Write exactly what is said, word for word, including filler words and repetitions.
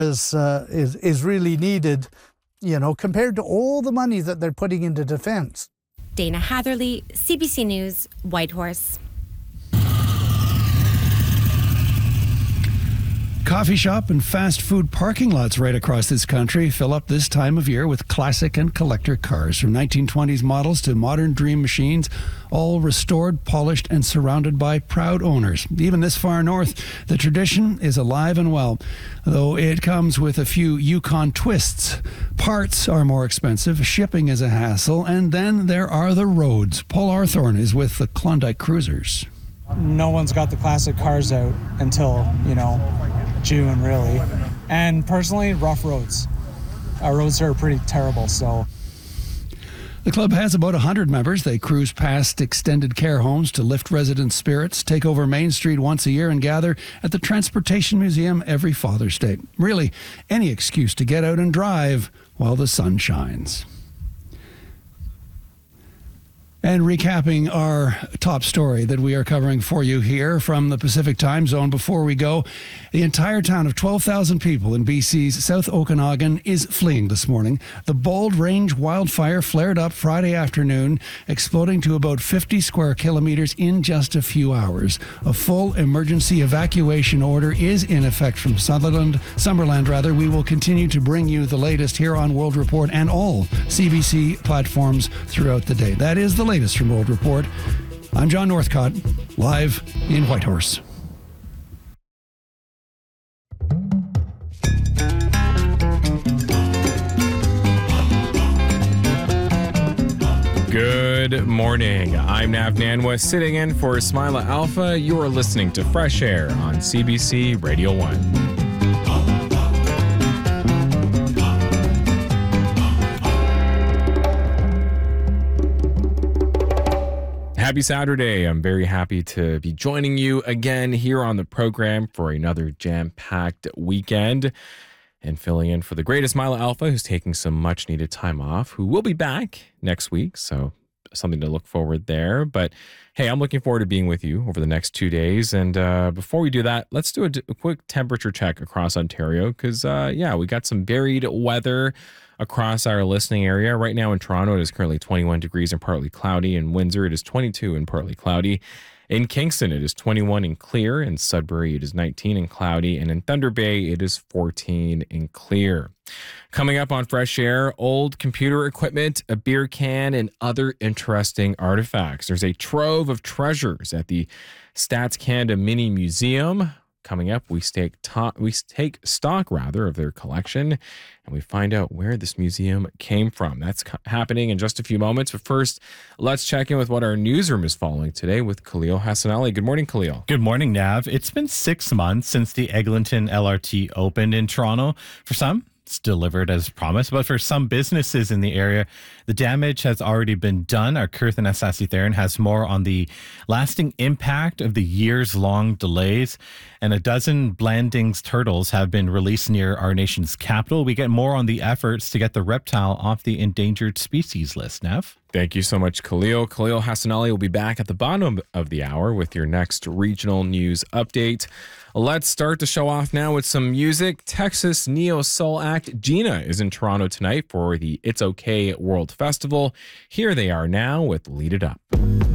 is, uh, is, is really needed, you know, compared to all the money that they're putting into defense. Dana Hatherley, C B C News, Whitehorse. Coffee shop and fast food parking lots right across this country fill up this time of year with classic and collector cars, from nineteen twenties models to modern dream machines, all restored, polished, and surrounded by proud owners. Even this far north, the tradition is alive and well, though it comes with a few Yukon twists. Parts are more expensive, shipping is a hassle, and then there are the roads. Paul Arthorne is with the Klondike Cruisers. No one's got the classic cars out until, you know, June, really. And personally, rough roads. Our roads are pretty terrible, so. The club has about one hundred members. They cruise past extended care homes to lift residents' spirits, take over Main Street once a year, and gather at the Transportation Museum every Father's Day. Really, any excuse to get out and drive while the sun shines. And recapping our top story that we are covering for you here from the Pacific Time Zone before we go, the entire town of twelve thousand people in B C's South Okanagan is fleeing this morning. The Bald Range wildfire flared up Friday afternoon, exploding to about fifty square kilometers in just a few hours. A full emergency evacuation order is in effect from Sutherland, Summerland rather. We will continue to bring you the latest here on World Report and all C B C platforms throughout the day. That is the latest from World Report. I'm John Northcott, live in Whitehorse. Good morning. I'm Nav Nanwa, sitting in for Ismaila Alpha. You are listening to Fresh Air on C B C Radio one. Happy Saturday. I'm very happy to be joining you again here on the program for another jam-packed weekend and filling in for the great Ismaila Alpha, who's taking some much-needed time off, who will be back next week, so something to look forward there. But hey, I'm looking forward to being with you over the next two days. And uh, before we do that, let's do a, a quick temperature check across Ontario because, uh, yeah, we got some varied weather across our listening area. Right now in Toronto, it is currently twenty-one degrees and partly cloudy. In Windsor, it is twenty-two and partly cloudy. In Kingston, it is twenty-one and clear. In Sudbury, it is nineteen and cloudy. And in Thunder Bay, it is fourteen and clear. Coming up on Fresh Air, old computer equipment, a beer can, and other interesting artifacts. There's a trove of treasures at the Stats Canada Mini Museum. Coming up, we take, to- we take stock rather of their collection, and we find out where this museum came from. That's co- happening in just a few moments. But first, let's check in with what our newsroom is following today with Khalil Hassanali. Good morning, Khalil. Good morning, Nav. It's been six months since the Eglinton L R T opened in Toronto. For some, it's delivered as promised, but for some businesses in the area, the damage has already been done. Our Kirthan Asasi Theron has more on the lasting impact of the years-long delays, and a dozen Blandings turtles have been released near our nation's capital. We get more on the efforts to get the reptile off the endangered species list. Nav? Thank you so much, Khalil. Khalil Hassanali will be back at the bottom of the hour with your next regional news update. Let's start the show off now with some music. Texas Neo Soul act Gina is in Toronto tonight for the It's Okay World Festival. Here they are now with Lead It Up.